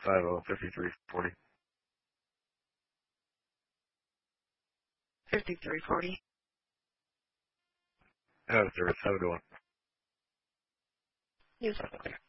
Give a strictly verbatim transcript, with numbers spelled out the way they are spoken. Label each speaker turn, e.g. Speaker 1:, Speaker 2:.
Speaker 1: five zero fifty-three forty.
Speaker 2: fifty-three forty.
Speaker 1: Oh, service. Have a good one.
Speaker 2: Yes.